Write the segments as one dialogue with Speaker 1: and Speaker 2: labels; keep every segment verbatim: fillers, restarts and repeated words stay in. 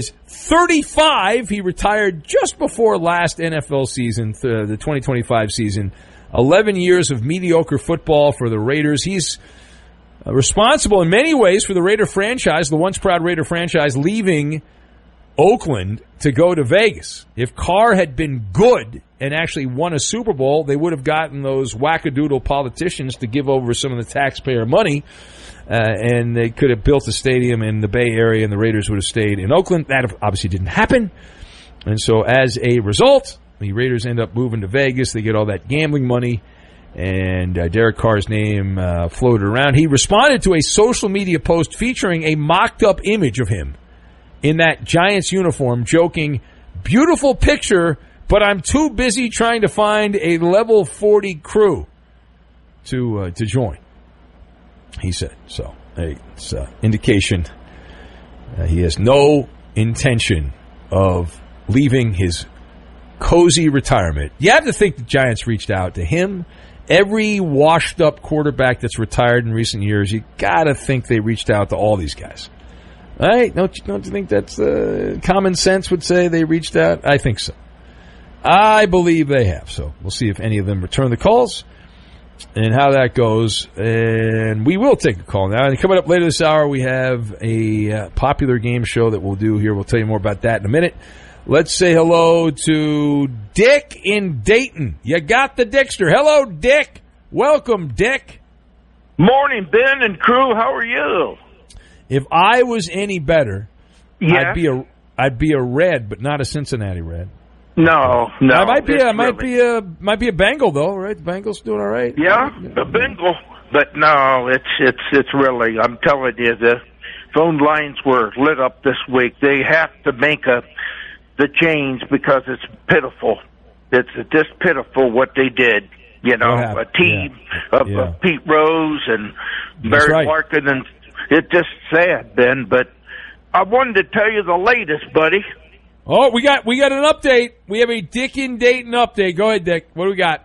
Speaker 1: thirty-five. He retired just before last N F L season, the twenty twenty-five season. eleven years of mediocre football for the Raiders. He's responsible in many ways for the Raider franchise, the once proud Raider franchise, leaving Oakland to go to Vegas. If Carr had been good and actually won a Super Bowl, they would have gotten those wackadoodle politicians to give over some of the taxpayer money, uh, and they could have built a stadium in the Bay Area, and the Raiders would have stayed in Oakland. That obviously didn't happen. And so as a result, the Raiders end up moving to Vegas. They get all that gambling money, and uh, Derek Carr's name uh, floated around. He responded to a social media post featuring a mocked-up image of him in that Giants uniform, joking, "Beautiful picture, but I'm too busy trying to find a level forty crew to uh, to join," he said. So hey, it's an indication uh, he has no intention of leaving his cozy retirement. You have to think the Giants reached out to him. Every washed-up quarterback that's retired in recent years, you got to think they reached out to all these guys. Right? Don't you, don't you think that's uh, common sense would say they reached out? I think so. I believe they have. So we'll see if any of them return the calls and how that goes. And we will take a call now. And coming up later this hour, we have a uh, popular game show that we'll do here. We'll tell you more about that in a minute. Let's say hello to Dick in Dayton. You got the Dickster. Hello, Dick. Welcome, Dick.
Speaker 2: Morning, Ben and crew. How are you?
Speaker 1: If I was any better,
Speaker 2: yeah.
Speaker 1: I'd be a I'd be a Red, but not a Cincinnati Red.
Speaker 2: No, no.
Speaker 1: I might be a,
Speaker 2: really...
Speaker 1: might be a might be a Bengal though, right? The Bengals doing all right.
Speaker 2: Yeah, a Bengal, but no, it's it's it's really. I'm telling you, the phone lines were lit up this week. They have to make a the change because it's pitiful. It's just pitiful what they did. You know, a team
Speaker 1: yeah.
Speaker 2: of,
Speaker 1: Yeah.
Speaker 2: of Pete Rose and
Speaker 1: That's
Speaker 2: Barry
Speaker 1: right.
Speaker 2: Larkin and. It's just sad, Ben, but I wanted to tell you the latest, buddy.
Speaker 1: Oh, we got we got an update. We have a Dick in Dayton update. Go ahead, Dick. What do we got?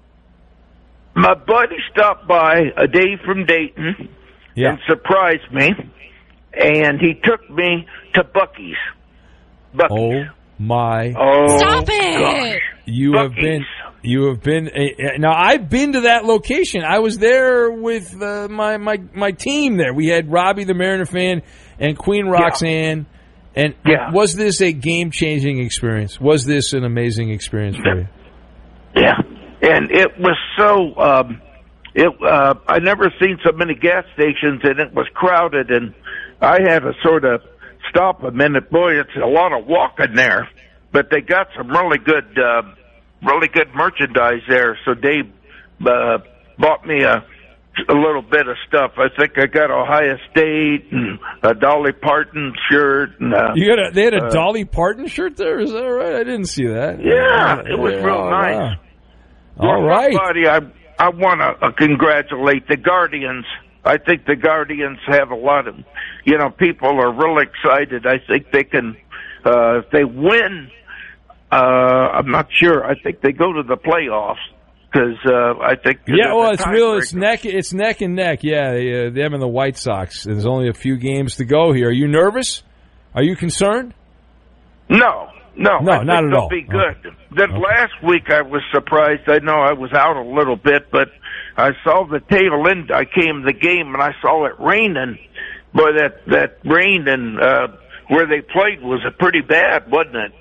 Speaker 2: My buddy stopped by a day from Dayton
Speaker 1: yeah.
Speaker 2: and surprised me, and he took me to Buc-ee's. Buc-ee's.
Speaker 1: Oh my!
Speaker 2: Oh,
Speaker 3: Stop it!
Speaker 2: Gosh.
Speaker 1: You
Speaker 2: Buc-ee's.
Speaker 1: have been. You have been uh, now. I've been to that location. I was there with uh, my my my team. There, we had Robbie the Mariner fan and Queen Roxanne. Yeah. And
Speaker 2: yeah.
Speaker 1: was this a game changing experience? Was this an amazing experience for you?
Speaker 2: Yeah, and it was so. Um, it uh, I never seen so many gas stations, and it was crowded. And I had to sort of stop a minute. Boy, it's a lot of walking there, but they got some really good. Uh, Really good merchandise there. So Dave uh, bought me a, a little bit of stuff. I think I got Ohio State and a Dolly Parton shirt. And, uh,
Speaker 1: you got a, they had a
Speaker 2: uh,
Speaker 1: Dolly Parton shirt there? Is that right? I didn't see that.
Speaker 2: Yeah, it was
Speaker 1: yeah,
Speaker 2: real
Speaker 1: oh,
Speaker 2: nice.
Speaker 1: Wow. All
Speaker 2: well,
Speaker 1: right.
Speaker 2: Buddy, I, I want to uh, congratulate the Guardians. I think the Guardians have a lot of, you know, people are really excited. I think they can, uh, if they win, Uh, I'm not sure. I think they go to the playoffs because uh, I think.
Speaker 1: Yeah, well, it's real. It's neck. It's neck and neck. Yeah, they, uh, them and the White Sox. There's only a few games to go here. Are you nervous? Are you concerned?
Speaker 2: No, no,
Speaker 1: no,
Speaker 2: I
Speaker 1: not
Speaker 2: think
Speaker 1: at
Speaker 2: they'll
Speaker 1: all.
Speaker 2: Be good.
Speaker 1: Okay.
Speaker 2: Then
Speaker 1: okay.
Speaker 2: last week I was surprised. I know I was out a little bit, but I saw the tail end. I came to the game and I saw it raining. Boy, that that rain and uh, where they played was a pretty bad, wasn't it?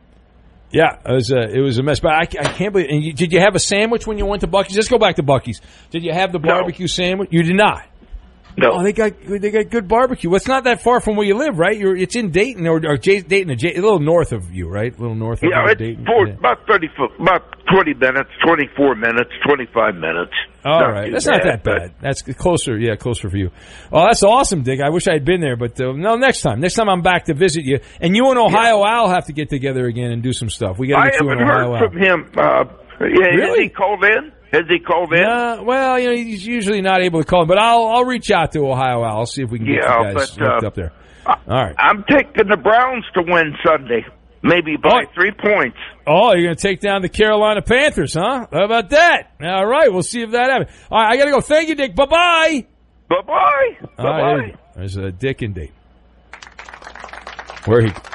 Speaker 1: Yeah, it was a it was a mess. But I, I can't believe. And you, did you have a sandwich when you went to Buc-ee's? Let's go back to Buc-ee's. Did you have the barbecue
Speaker 2: no.
Speaker 1: sandwich? You did not.
Speaker 2: No.
Speaker 1: Oh, they got they got good barbecue. Well, it's not that far from where you live, right? You're it's in Dayton or, or J, Dayton, a, a little north of you, right? A little north of
Speaker 2: yeah,
Speaker 1: you,
Speaker 2: it's
Speaker 1: Dayton.
Speaker 2: Four,
Speaker 1: yeah,
Speaker 2: about thirty foot, about twenty minutes, twenty four minutes, twenty five minutes.
Speaker 1: All
Speaker 2: not
Speaker 1: right, that's
Speaker 2: bad,
Speaker 1: not that bad. That's closer, yeah, closer for you. Oh, that's awesome, Dick. I wish I had been there, but uh, no, next time. Next time I'm back to visit you, and you and Ohio yeah. Al have to get together again and do some stuff. We got to get you and Ohio Al.
Speaker 2: I haven't heard from him. Uh, yeah,
Speaker 1: really?
Speaker 2: Has he called in? Has he called in?
Speaker 1: Uh, well, you know, he's usually not able to call him, but I'll I'll reach out to Ohio Al. I'll see if we can get
Speaker 2: yeah,
Speaker 1: you guys
Speaker 2: but, uh,
Speaker 1: hooked up there. All right.
Speaker 2: I'm taking the Browns to win Sunday, maybe by oh. three points.
Speaker 1: Oh, you're going to take down the Carolina Panthers, huh? How about that? All right, we'll see if that happens. All right, I got to go. Thank you, Dick. Bye-bye.
Speaker 2: Bye-bye. Bye-bye.
Speaker 1: Right, there's a Dick and Date. Where he